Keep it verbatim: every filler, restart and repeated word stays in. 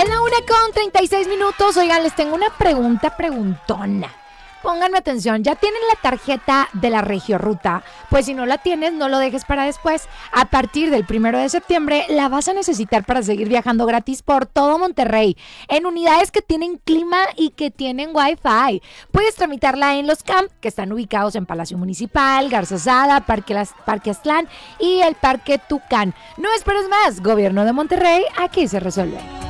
Es la una con treinta y seis minutos. Oigan, les tengo una pregunta preguntona. Pónganme atención, ¿ya tienen la tarjeta de la Regioruta? Pues si no la tienes, no lo dejes para después. A partir del primero de septiembre la vas a necesitar para seguir viajando gratis por todo Monterrey, en unidades que tienen clima y que tienen Wi-Fi. Puedes tramitarla en los camp, que están ubicados en Palacio Municipal, Garzazada, Parque, Las, Parque Aztlán y el Parque Tucán. No esperes más, Gobierno de Monterrey, aquí se resuelve.